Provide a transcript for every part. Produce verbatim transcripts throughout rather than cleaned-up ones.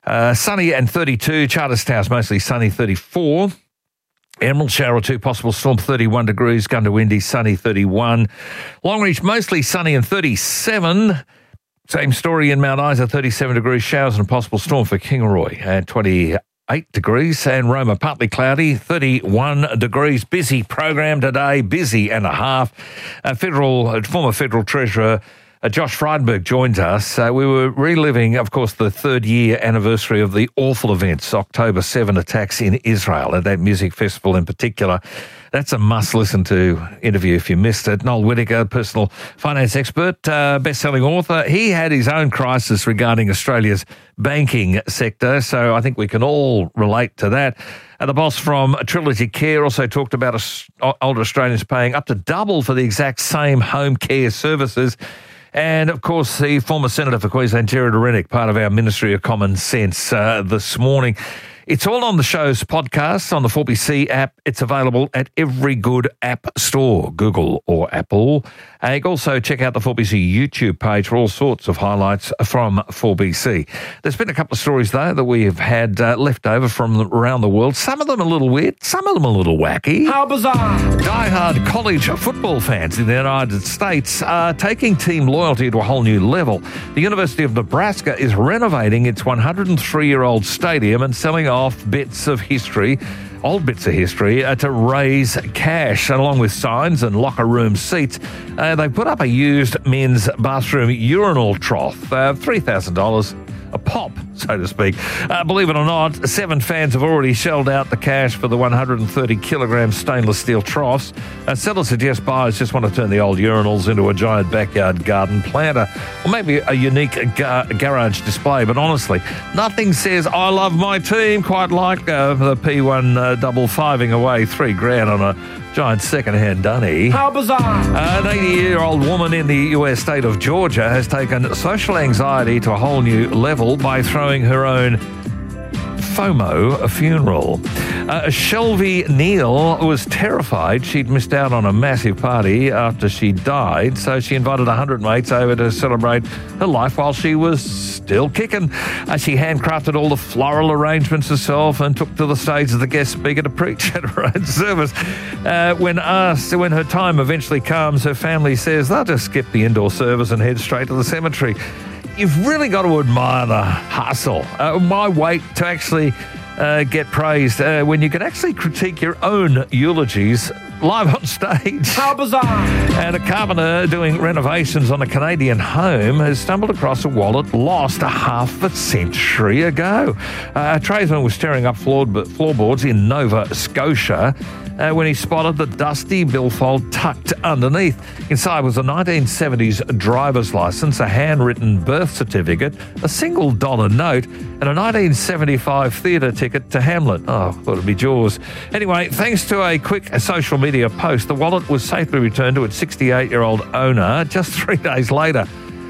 Uh, sunny and thirty-two. Charterstown's mostly sunny, thirty-four. Emerald shower or two, possible storm, thirty-one degrees. Gundawindi, sunny, thirty-one. Longreach, mostly sunny and thirty-seven. Same story in Mount Isa, thirty-seven degrees. Showers and possible storm for Kingaroy at twenty-eight degrees. And Roma, partly cloudy, thirty-one degrees. Busy program today, busy and a half. Uh, federal, uh, former Federal Treasurer Uh, Josh Frydenberg joins us. Uh, we were reliving, of course, the third year anniversary of the awful events, October seventh attacks in Israel, at that music festival in particular. That's a must-listen to interview if you missed it. Noel Whittaker, personal finance expert, uh, best-selling author. He had his own crisis regarding Australia's banking sector, so I think we can all relate to that. And the boss from Trilogy Care also talked about us, older Australians paying up to double for the exact same home care services. And, of course, the former Senator for Queensland, Gerard Rennick, part of our Ministry of Common Sense uh, this morning. It's all on the show's podcast on the four B C app. It's available at every good app store, Google or Apple. And you can also check out the four B C YouTube page for all sorts of highlights from four B C. There's been a couple of stories, though, that we have had uh, left over from around the world. Some of them a little weird, some of them a little wacky. How bizarre! Die-hard college football fans in the United States are taking team loyalty to a whole new level. The University of Nebraska is renovating its one hundred three-year-old stadium and selling off bits of history, old bits of history, uh, to raise cash. And along with signs and locker room seats, uh, they put up a used men's bathroom urinal trough, uh, three thousand dollars a pop, so to speak. Uh, believe it or not, seven fans have already shelled out the cash for the one hundred thirty kilogram stainless steel troughs. Uh, sellers suggest buyers just want to turn the old urinals into a giant backyard garden planter, or maybe a unique ga- garage display. But honestly, nothing says I love my team quite like uh, the P one uh, double fiving away three grand on a giant second-hand dunny. How bizarre! An eighty-year-old woman in the U S state of Georgia has taken social anxiety to a whole new level by throwing her own FOMO funeral. Uh, Shelby Neal was terrified she'd missed out on a massive party after she died, so she invited one hundred mates over to celebrate her life while she was still kicking. Uh, she handcrafted all the floral arrangements herself and took to the stage as the guest speaker to preach at her own service. Uh, when asked when her time eventually comes, her family says they'll just skip the indoor service and head straight to the cemetery. You've really got to admire the hustle. Uh, why wait to actually uh, get praised uh, when you can actually critique your own eulogies live on stage? How bizarre! And a carpenter doing renovations on a Canadian home has stumbled across a wallet lost a half a century ago. Uh, a tradesman was tearing up floor- floorboards in Nova Scotia Uh, when he spotted the dusty billfold tucked underneath. Inside was a nineteen seventies driver's license, a handwritten birth certificate, a single dollar note, and a nineteen seventy-five theatre ticket to Hamlet. Oh, thought it'd be Jaws. Anyway, thanks to a quick social media post, the wallet was safely returned to its sixty-eight-year-old owner just three days later.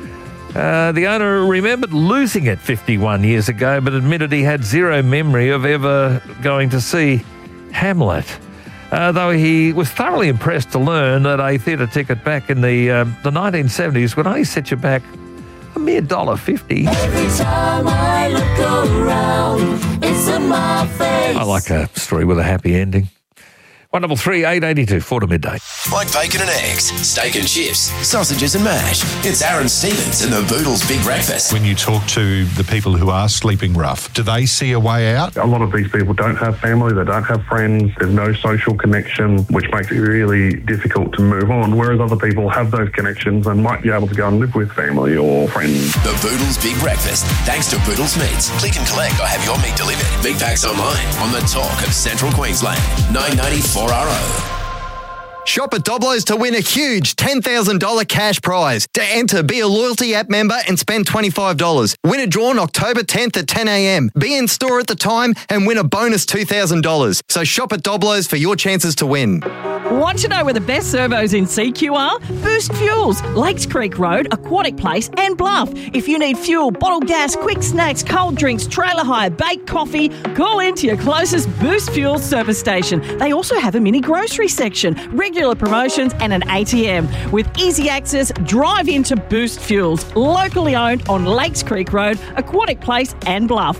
Uh, the owner remembered losing it fifty-one years ago, but admitted he had zero memory of ever going to see Hamlet. Uh, though he was thoroughly impressed to learn that a theatre ticket back in the um, the nineteen seventies would only set you back a mere one dollar fifty. Every time I look around, it's in my face. I like a story with a happy ending. one double three eight eighty two, four to midday. Like bacon and eggs, steak and chips, sausages and mash. It's Aaron Stevens and the Boodles Big Breakfast. When you talk to the people who are sleeping rough, do they see a way out? A lot of these people don't have family, they don't have friends, there's no social connection, which makes it really difficult to move on, whereas other people have those connections and might be able to go and live with family or friends. The Boodles Big Breakfast, thanks to Boodles Meats. Click and collect or have your meat delivered. Big packs online on the talk of Central Queensland. nine ninety-four R O. Shop at Doblo's to win a huge ten thousand dollars cash prize. To enter, be a loyalty app member and spend twenty-five dollars. Winner drawn October tenth at ten a.m. Be in store at the time and win a bonus two thousand dollars. So shop at Doblo's for your chances to win. Want to know where the best servos in C Q are? Boost Fuels, Lakes Creek Road, Aquatic Place and Bluff. If you need fuel, bottled gas, quick snacks, cold drinks, trailer hire, baked coffee, call into your closest Boost Fuels service station. They also have a mini grocery section, regular promotions and an A T M. With easy access, drive into Boost Fuels, locally owned on Lakes Creek Road, Aquatic Place and Bluff.